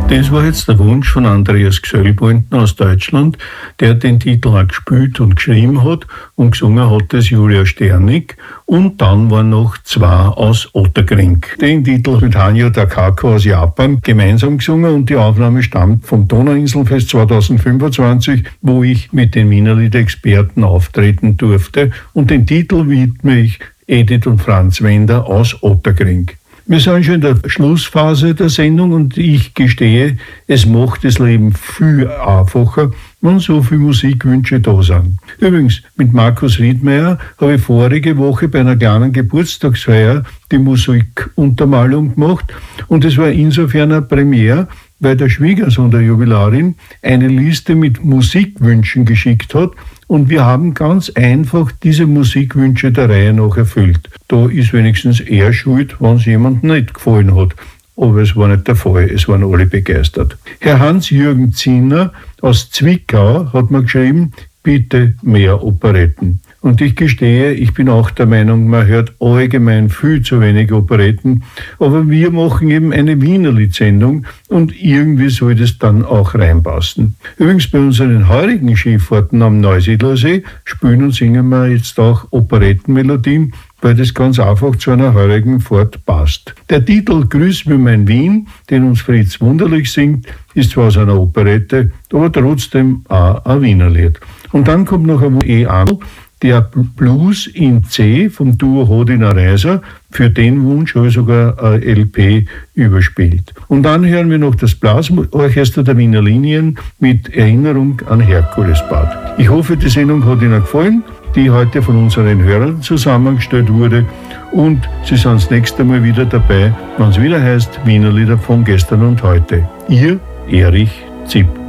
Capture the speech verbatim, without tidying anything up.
Das war jetzt der Wunsch von Andreas Gsöllbointen aus Deutschland, der den Titel auch gespielt und geschrieben hat, und gesungen hat das Julia Sternig, und dann waren noch zwei aus Otterkring. Den Titel mit Hanyo Takako aus Japan gemeinsam gesungen, und die Aufnahme stammt vom Donauinselfest zweitausendfünfundzwanzig, wo ich mit den Wienerlied-Experten auftreten durfte, und den Titel widme ich Edith und Franz Wender aus Otterkring. Wir sind schon in der Schlussphase der Sendung, und ich gestehe, es macht das Leben viel einfacher, wenn so viele Musikwünsche da sind. Übrigens, mit Markus Riedmeier habe ich vorige Woche bei einer kleinen Geburtstagsfeier die Musikuntermalung gemacht, und es war insofern eine Premiere, weil der Schwiegersohn der Jubilarin eine Liste mit Musikwünschen geschickt hat, und wir haben ganz einfach diese Musikwünsche der Reihe nach erfüllt. Da ist wenigstens er schuld, wenn es jemandem nicht gefallen hat. Aber es war nicht der Fall, es waren alle begeistert. Herr Hans-Jürgen Zinner aus Zwickau hat mir geschrieben, bitte mehr Operetten. Und ich gestehe, ich bin auch der Meinung, man hört allgemein viel zu wenig Operetten, aber wir machen eben eine Wienerlied-Sendung, und irgendwie soll das dann auch reinpassen. Übrigens, bei unseren heurigen Skifahrten am Neusiedlersee spielen und singen wir jetzt auch Operettenmelodien, weil das ganz einfach zu einer heurigen Fahrt passt. Der Titel Grüß mir mein Wien, den uns Fritz Wunderlich singt, ist zwar aus einer Operette, aber trotzdem auch ein Wienerlied. Und dann kommt noch ein E an, der Blues in C vom Duo Hodina Reiser. Für den Wunsch habe ich sogar ein L P überspielt. Und dann hören wir noch das Blasorchester der Wiener Linien mit Erinnerung an Herkulesbad. Ich hoffe, die Sendung hat Ihnen gefallen, die heute von unseren Hörern zusammengestellt wurde. Und Sie sind das nächste Mal wieder dabei, wenn es wieder heißt Wienerlieder von gestern und heute. Ihr Erich Zipp.